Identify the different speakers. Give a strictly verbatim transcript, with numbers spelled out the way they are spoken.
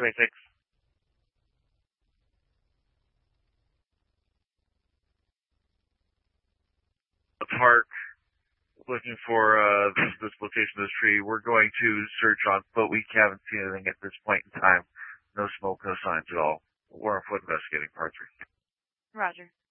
Speaker 1: twenty-six. The park, looking for uh, this, this location of this tree. We're going to search on foot. We haven't seen anything at this point in time. No smoke, no signs at all. We're on foot investigating part three.
Speaker 2: Roger.